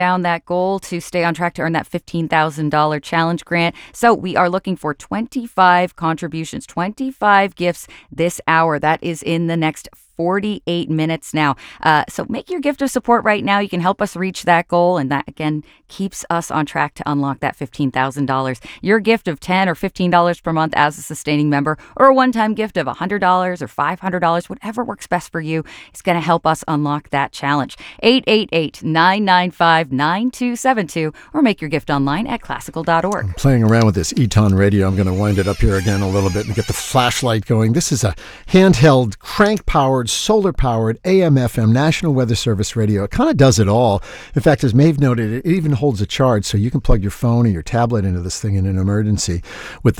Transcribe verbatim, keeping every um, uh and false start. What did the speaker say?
down that goal to stay on track to earn that fifteen thousand dollars challenge grant. So we are looking for twenty-five contributions, twenty-five gifts this hour. That is in the next forty-eight minutes now. Uh, so make your gift of support right now. You can help us reach that goal. And that, again, keeps us on track to unlock that fifteen thousand dollars. Your gift of ten dollars or fifteen dollars per month as a sustaining member, or a one-time gift of one hundred dollars or five hundred dollars, whatever works best for you, is going to help us unlock that challenge. eight eight eight, nine nine five, nine two seven two, or make your gift online at classical dot org. I'm playing around with this Eton radio. I'm going to wind it up here again a little bit and get the flashlight going. This is a handheld, crank-powered, solar-powered A M F M National Weather Service radio. It kind of does it all. In fact, as Maeve noted, it even holds a charge, so you can plug your phone or your tablet into this thing in an emergency. With